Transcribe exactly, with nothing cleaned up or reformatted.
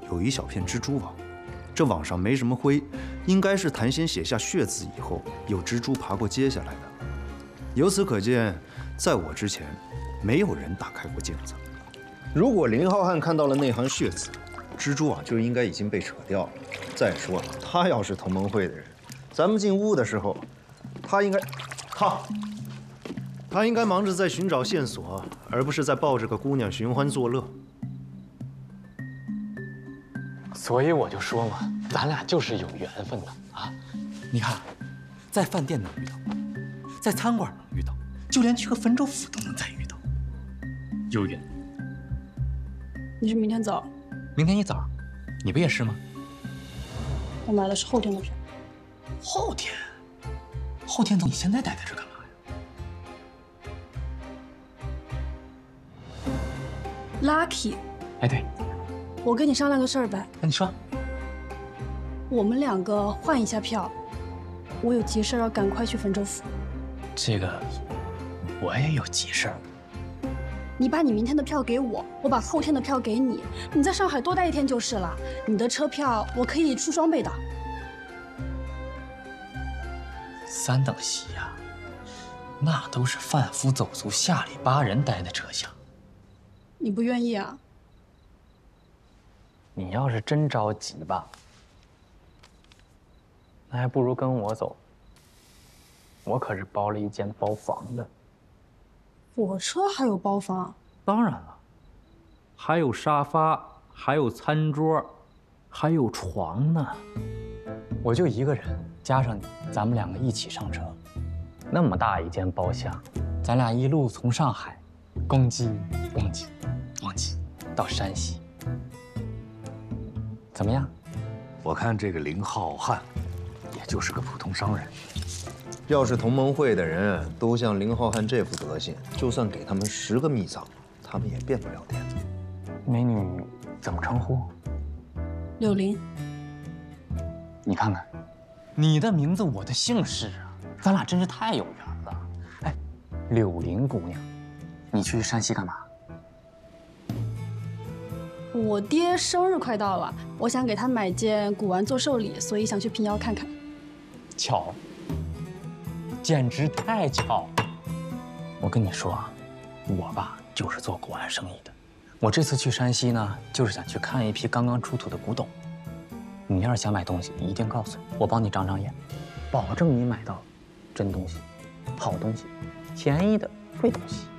有一小片蜘蛛网，这网上没什么灰，应该是谭仙写下血字以后，有蜘蛛爬过揭下来的。由此可见，在我之前，没有人打开过镜子。如果林浩瀚看到了那行血字，蜘蛛网就应该已经被扯掉了。再说了，他要是同盟会的人，咱们进屋的时候，他应该，靠。 他应该忙着在寻找线索，而不是在抱着个姑娘寻欢作乐。 所以我就说嘛，咱俩就是有缘分的啊！你看，在饭店能遇到，在餐馆能遇到，就连去个汾州府都能再遇到，有缘。 你是明天早？ 明天一早，你不也是吗？ 我买的是后天的票。 后天？后天走？你现在待在这干嘛？ Lucky， 哎，对， 我跟你商量个事儿呗。 那你说， 我们两个换一下票，我有急事要赶快去汾州府。 这个我也有急事儿。 你把你明天的票给我，我把后天的票给你。你在上海多待一天就是了。你的车票我可以出双倍的。 三等席呀、啊，那都是贩夫走卒、下里巴人待的车厢。 你不愿意啊？ 你要是真着急吧，那还不如跟我走。我可是包了一间包房的。 火车还有包房？ 当然了，还有沙发，还有餐桌，还有床呢。 我就一个人，加上你，咱们两个一起上车，那么大一间包厢，咱俩一路从上海，攻击，攻击。 忘记到山西，怎么样？ 我看这个林浩瀚，也就是个普通商人。 要是同盟会的人都像林浩瀚这副德行，就算给他们十个秘藏，他们也变不了天。 美女怎么称呼？ 柳林。 你看看，你的名字，我的姓氏啊，咱俩真是太有缘了。哎，柳林姑娘，你去山西干嘛？ 我爹生日快到了，我想给他买件古玩做寿礼，所以想去平遥看看。 巧，简直太巧了！我跟你说啊，我爸就是做古玩生意的。我这次去山西呢，就是想去看一批刚刚出土的古董。你要是想买东西，一定告诉我，我帮你长长眼，保证你买到真东西、好东西、便宜的贵东西。